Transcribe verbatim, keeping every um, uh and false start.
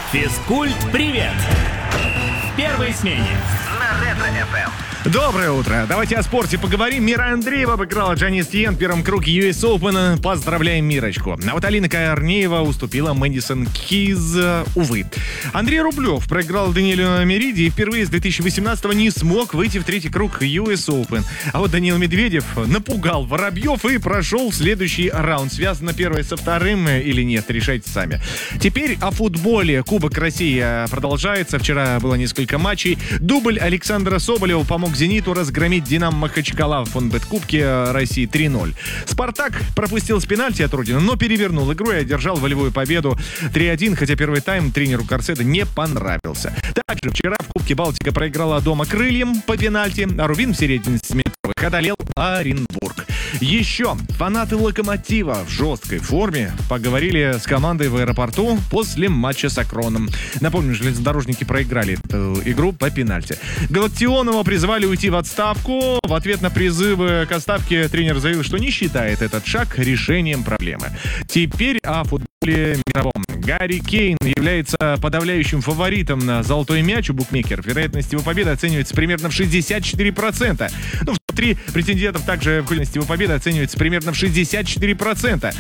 Физкульт-привет! В первой смене на Ретро-эф эм. Доброе утро. Давайте о спорте поговорим. Мира Андреева обыграла Джанис Тиен в первом круге ю эс Open. Поздравляем Мирочку. А вот Алина Корнеева уступила Мэдисон Киз. Увы. Андрей Рублев проиграл Даниэлю Мериди и впервые с две тысячи восемнадцатого не смог выйти в третий круг ю эс Open. А вот Даниил Медведев напугал Воробьев и прошел в следующий раунд. Связано первое со вторым или нет, решайте сами. Теперь о футболе. Кубок России продолжается. Вчера было несколько матчей. Дубль Александра Соболева помог «Зениту» разгромить «Динамо» Махачкала в фонбет-кубке России три ноль. «Спартак» пропустил с пенальти от Родины, но перевернул игру и одержал волевую победу три один, хотя первый тайм тренеру Корседа не понравился. Также вчера в Кубке Балтика проиграла дома «Крыльям» по пенальти, а Рубин в серии семидесятиметровых одолел Оренбург. Еще фанаты «Локомотива» в жесткой форме поговорили с командой в аэропорту после матча с Акроном. Напомню, железнодорожники проиграли эту игру по пенальти. Галактионова призвали уйти в отставку. В ответ на призывы к отставке тренер заявил, что не считает этот шаг решением проблемы. Теперь о футболе мировом. Гарри Кейн является подавляющим фаворитом на золотой мяч у букмекеров. Вероятность его победы оценивается примерно в шестьдесят четыре процента. Ну, внутри претендентов также вероятность его победы оценивается примерно в шестьдесят четыре процента.